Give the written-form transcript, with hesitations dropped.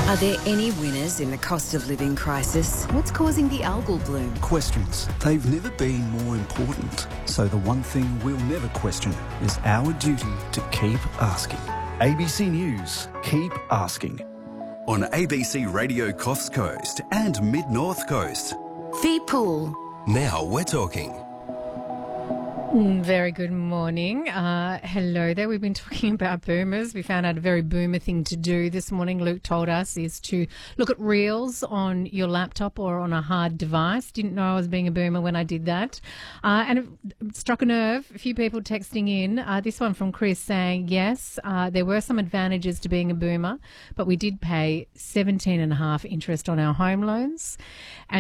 Are there any winners in the cost of living crisis? What's causing the algal bloom? Questions. They've never been more important. So the one thing we'll never question is our duty to keep asking. ABC News. Keep asking. On ABC Radio Coffs Coast and Mid-North Coast. Fee pool. Now we're talking. Very good morning. Hello there. We've been talking about boomers. We found out a very boomer thing to do this morning, Luke told us, is to look at reels on your laptop or on a hard device. Didn't know I was being a boomer when I did that. And it struck a nerve. A few people texting in. This one from Chris saying, yes, there were some advantages to being a boomer, but we did pay 17.5% interest on our home loans. And